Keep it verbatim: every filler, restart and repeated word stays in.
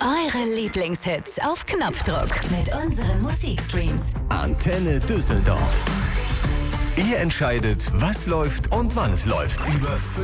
Eure Lieblingshits auf Knopfdruck mit unseren Musikstreams. Antenne Düsseldorf. Ihr entscheidet, was läuft und wann es läuft. Über